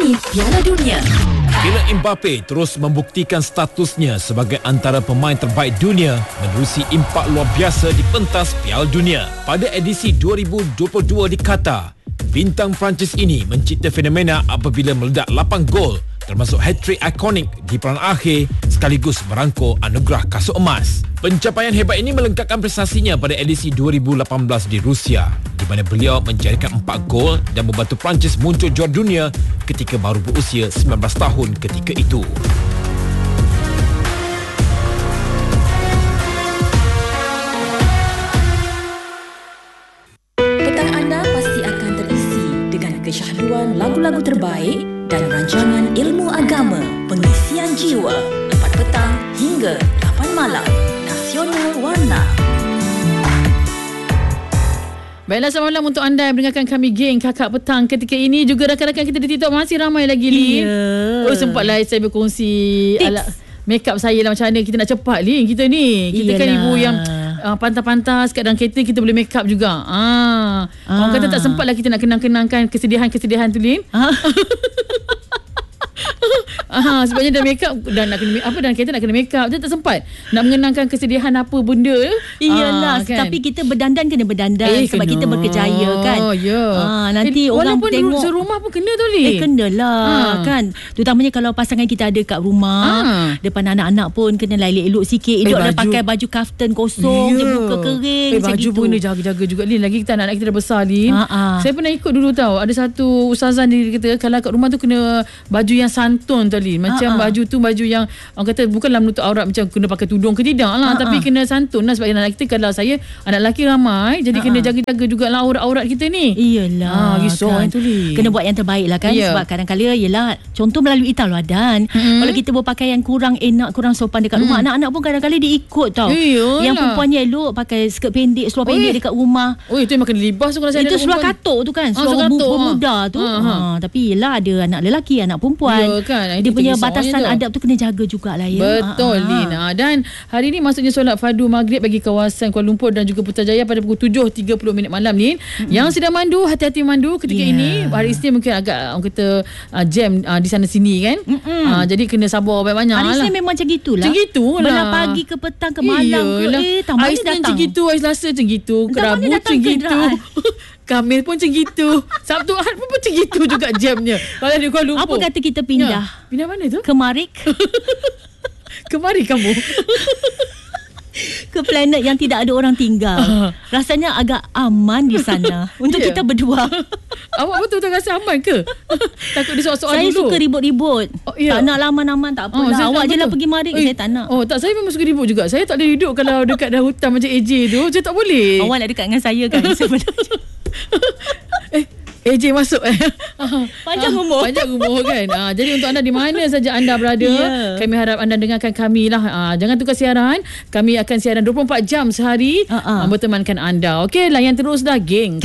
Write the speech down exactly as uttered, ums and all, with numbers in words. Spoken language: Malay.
ini Piala Dunia. Kylian Mbappe terus membuktikan statusnya sebagai antara pemain terbaik dunia menerusi impak luar biasa di pentas Piala Dunia. Pada edisi dua ribu dua puluh dua di Qatar, bintang Perancis ini mencipta fenomena apabila meledak lapan gol, termasuk hat-trick ikonik di peranan akhir sekaligus merangkul anugerah kasut emas. Pencapaian hebat ini melengkapkan prestasinya pada edisi dua ribu lapan belas di Rusia, di mana beliau menjadikan empat gol dan membantu Perancis muncul juara dunia ketika baru berusia sembilan belas tahun ketika itu. Petang anda pasti akan terisi dengan kesyahduan lagu-lagu terbaik dan rancangan ilmu agama, pengisian jiwa, empat petang hingga lapan malam. Nasional Warna. Baiklah, selamat malam untuk anda yang mendengarkan kami geng Kakak Petang ketika ini. Juga rakan-rakan kita di TikTok masih ramai lagi ni. Ya. Oh, sempatlah saya berkongsi ala make up saya lah, macam mana kita nak cepat ni kita ni. Kita Iyalah. kan ibu yang uh, pantas-pantas kat dalam kereta kita boleh make up juga. Ah. ah. Orang kata tak sempat lah kita nak kenang-kenangkan kesedihan-kesedihan tu, Lin. Ah. Aha, sebabnya dah make up dan nak kena apa dan kita nak kena make up, dia tak sempat nak mengenangkan kesedihan apa benda. Iyalah, ah, kan? Tapi kita berdandan kena berdandan eh, sebab kena. kita berkejaya kan. Oh ya. Yeah. Ah, nanti eh, orang walaupun tengok serumah pun kena tu, Li. Eh kenalah ah. kan. Terutamanya kalau pasangan kita ada kat rumah, ah. depan anak-anak pun kena elok-elok sikit. Elok eh, dah pakai baju kaftan kosong, yeah. dia buka kering eh, macam baju gitu. pun kena jaga-jaga juga, Lin. Lagi kita anak-anak kita dah besar, Lin. Ah, ah. Saya pernah ikut dulu tahu. Ada satu ustazah dia kata kalau kat rumah tu kena baju yang santun tu, Lin. Macam ah, ah. baju tu baju yang orang kata bukanlah menutup aurat macam kena pakai tudung ke tidak lah, Ha-ha. tapi kena santun lah sebab anak kita, kalau saya anak lelaki ramai, jadi Ha-ha. kena jaga-jaga jugalah aurat-aurat kita ni. Iyalah, ha, risau kan. tu, Li. Kena buat yang terbaik lah kan, yeah. sebab kadang-kadang ialah contoh melalui tauladan. Mm-hmm. Kalau kita berpakaian kurang enak, kurang sopan dekat mm. rumah, anak-anak pun kadang-kadang dia ikut tau. Iyalah. Yang perempuannya elok pakai skirt pendek, seluar Oi. pendek dekat rumah. Oh, itu memang kena libas tu kalau saya itu ada seluar perempuan. katuk tu kan, Ah, seluar seluar katuk, bermuda ha. tu. Ha, ha. Ha, tapi ialah ada anak lelaki, anak perempuan. Ya, kan? Dia Itu punya risaunya batasan tu. adab tu kena jaga jugalah ya. Betul, Ha, ha. Lina. Dan hari ini maksudnya solat fardu maghrib bagi kawasan Kuala Lumpur dan juga Putrajaya pada pukul tujuh tiga puluh minit malam, Lin. Mm-hmm. Yang sedang mandu, hati-hati mandu ketika yeah. ini. Hari Isnin mungkin agak orang kata uh, jam uh, di sana sini kan. Mm-hmm. Uh, jadi kena sabar banyak-banyak Hari lah. Isnin memang macam gitulah. Macam gitulah. Belah pagi ke petang ke malam Iyalah. ke. Eh, tak mana Hari Isnin datang. macam gitu, hari Selasa macam gitu, Entah Rabu mana datang macam gitu. kenderaan. Khamis pun macam gitu. Sabtu Ahad pun macam gitu juga jamnya. Kalau di Kuala Lumpur. Apa kata kita pindah? Ya. Pindah mana tu? Ke Marik. Kemari kamu. Ke planet yang tidak ada orang tinggal. Rasanya agak aman di sana untuk yeah. kita berdua. Awak betul-betul rasa aman ke? Takut dia soal-soal Saya dulu. suka ribut-ribut. Oh, yeah. Tak nak laman-laman, tak Oh, apalah. saya Awak tak je lah betul. pergi Marik, Eh, saya tak nak. Oh, tak, saya memang suka ribut juga. Saya tak boleh duduk kalau dekat dalam hutan macam A J tu. Saya tak boleh. Awak nak dekat dengan saya kan sebenarnya. eh, A J masuk eh. Panjang umur. Panjang umur kan. Ah, jadi untuk anda di mana saja anda berada, yeah. kami harap anda dengarkan kami lah. Ah, jangan tukar siaran. Kami akan siaran dua puluh empat jam sehari uh-uh. ah, bertemankan anda. Okey, layan terus dah, geng.